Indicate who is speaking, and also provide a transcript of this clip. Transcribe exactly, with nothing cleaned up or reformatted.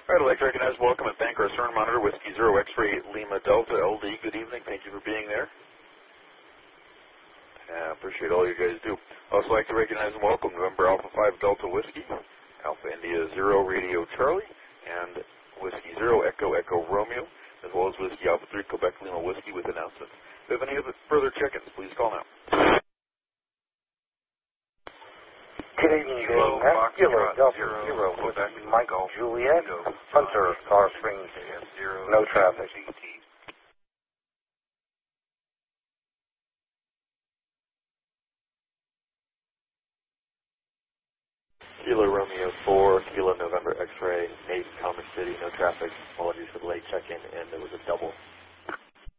Speaker 1: All right, I'd like to recognize, welcome, and thank our C E R N monitor, Whiskey Zero X-Ray Lima Delta L D. Good evening. Thank you for being there. I appreciate all you guys do. Also like to recognize and welcome November Alpha five Delta Whiskey, Alpha India Zero Radio Charlie, and Whiskey Zero Echo Echo Romeo, as well as Whiskey Alpha three Quebec Lima Whiskey with announcements. If you have any other further check-ins, please call now.
Speaker 2: Good evening, Dave. That's Kilo Delta Zero with Mike Juliet, Hunter, Tar Springs, no traffic.
Speaker 3: Kilo Romeo four, Kilo November X-Ray, eight, Commerce City, no traffic. Apologies for the late check-in, and there was a double